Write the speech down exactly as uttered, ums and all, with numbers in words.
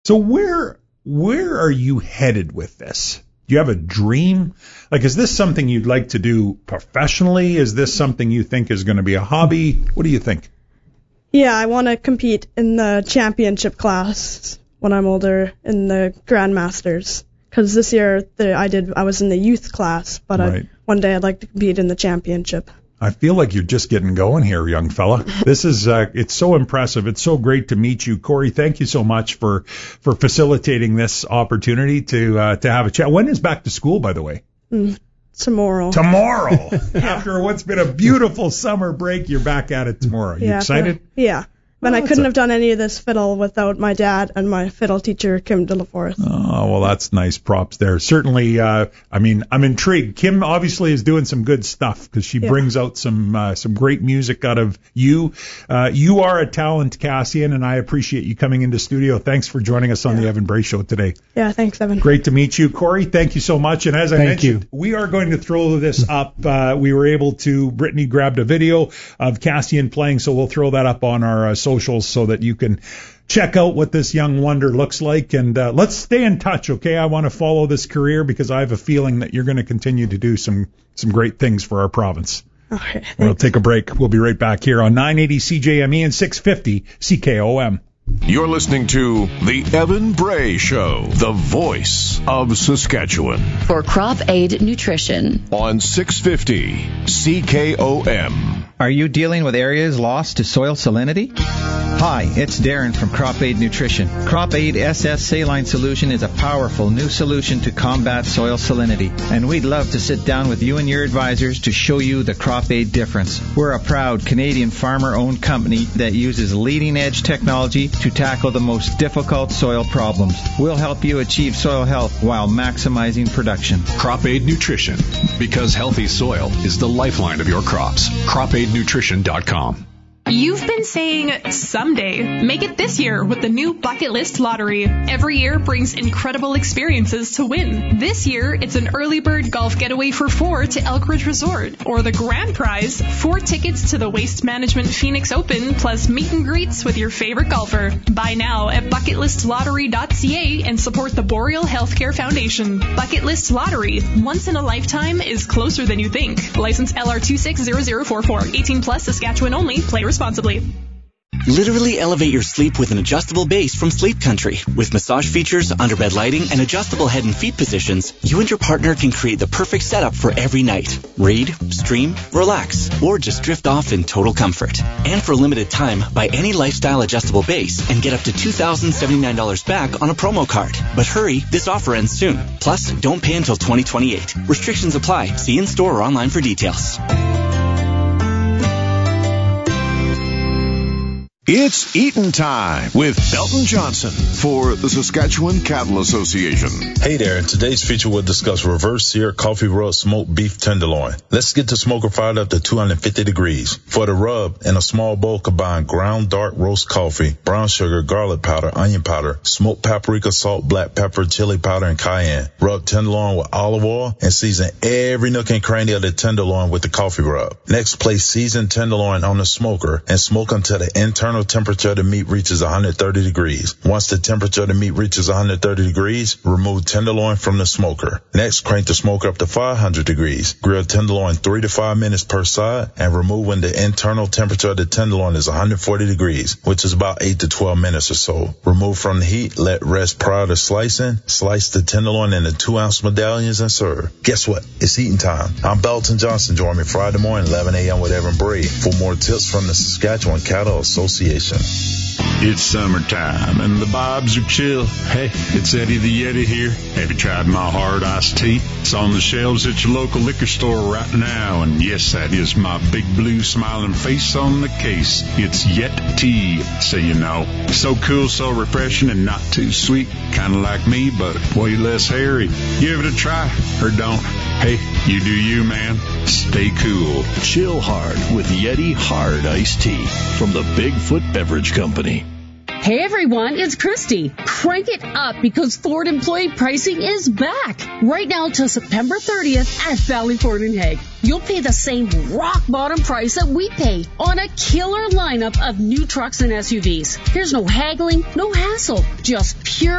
So where where are you headed with this? Do you have a dream? Like, is this something you'd like to do professionally? Is this something you think is going to be a hobby? What do you think? Yeah, I want to compete in the championship class when I'm older in the Grandmasters. Because this year the, I did I was in the youth class, but Right. I, one day I'd like to compete in the championship. I feel like you're just getting going here, young fella. This is, uh, it's so impressive. It's so great to meet you. Corey, thank you so much for, for facilitating this opportunity to, uh, to have a chat. When is back to school, by the way? Mm, tomorrow. Tomorrow. After what's been a beautiful summer break, you're back at it tomorrow. You yeah, excited? Yeah. And Oh, I that's couldn't a- have done any of this fiddle without my dad and my fiddle teacher, Kim Delaforth. Oh, well, that's nice. Props there. Certainly, uh, I mean, I'm intrigued. Kim obviously is doing some good stuff because she Yeah. brings out some uh, some great music out of you. Uh, you are a talent, Cassian, and I appreciate you coming into studio. Thanks for joining us on Yeah. the Evan Bray Show today. Yeah, thanks, Evan. Great to meet you. Corey, thank you so much. And as I Thank mentioned, you. we are going to throw this up. Uh, we were able to, Brittany grabbed a video of Cassian playing, so we'll throw that up on our uh, socials so that you can check out what this young wonder looks like. And uh, let's stay in touch, okay? I want to follow this career because I have a feeling that you're going to continue to do some, some great things for our province. Okay, We'll thanks. take a break. We'll be right back here on nine eighty C J M E and six fifty C K O M. You're listening to The Evan Bray Show, the voice of Saskatchewan, For Crop Aid Nutrition. on six fifty C K O M. Are you dealing with areas lost to soil salinity? Hi, it's Darren from Crop Aid Nutrition. Crop Aid S S Saline Solution is a powerful new solution to combat soil salinity, and we'd love to sit down with you and your advisors to show you the Crop Aid difference. We're a proud Canadian farmer-owned company that uses leading-edge technology to tackle the most difficult soil problems. We'll help you achieve soil health while maximizing production. Crop Aid Nutrition, because healthy soil is the lifeline of your crops. crop aid nutrition dot com. You've been saying someday. Make it this year with the new Bucket List Lottery. Every year brings incredible experiences to win. This year, it's an early bird golf getaway for four to Elk Ridge Resort. Or the grand prize, four tickets to the Waste Management Phoenix Open, plus meet and greets with your favorite golfer. Buy now at bucket list lottery dot c a and support the Boreal Healthcare Foundation. Bucket List Lottery. Once in a lifetime is closer than you think. License L R two six zero zero four four. eighteen plus, Saskatchewan only. Play responsibly. Literally elevate your sleep with an adjustable base from Sleep Country. With massage features, underbed lighting, and adjustable head and feet positions, you and your partner can create the perfect setup for every night. Read, stream, relax, or just drift off in total comfort. And for a limited time, buy any lifestyle adjustable base and get up to two thousand seventy-nine dollars back on a promo card. But hurry, this offer ends soon. Plus, don't pay until twenty twenty-eight. Restrictions apply. See in-store or online for details. It's Eatin' Time with Belton Johnson for the Saskatchewan Cattle Association. Hey there, in today's feature we'll discuss reverse sear coffee rub smoked beef tenderloin. Let's get the smoker fired up to two hundred fifty degrees. For the rub, in a small bowl combine ground dark roast coffee, brown sugar, garlic powder, onion powder, smoked paprika, salt, black pepper, chili powder, and cayenne. Rub tenderloin with olive oil and season every nook and cranny of the tenderloin with the coffee rub. Next, place seasoned tenderloin on the smoker and smoke until the internal temperature of the meat reaches one hundred thirty degrees. Once the temperature of the meat reaches one hundred thirty degrees, remove tenderloin from the smoker. Next, crank the smoker up to five hundred degrees. Grill tenderloin three to five minutes per side and remove when the internal temperature of the tenderloin is one hundred forty degrees, which is about eight to twelve minutes or so. Remove from the heat, let rest prior to slicing. Slice the tenderloin into two ounce medallions and serve. Guess what? It's eating time. I'm Belton Johnson. Join me Friday morning, eleven a.m. with Evan Bray for more tips from the Saskatchewan Cattle Association. It's summertime and the vibes are chill. Hey, it's Eddie the Yeti here. Have you tried my hard iced tea? It's on the shelves at your local liquor store right now. And yes, that is my big blue smiling face on the case. It's Yet Tea, so you know. So cool, so refreshing, and not too sweet. Kind of like me, but way less hairy. Give it a try, or don't. Hey, you do you, man. Stay cool. Chill hard with Yeti Hard Iced Tea from the Bigfoot Beverage Company. Hey everyone, it's Christy. Crank it up because Ford employee pricing is back. Right now till September thirtieth at Valley Ford in Hague. You'll pay the same rock bottom price that we pay on a killer lineup of new trucks and S U Vs. There's no haggling, no hassle, just pure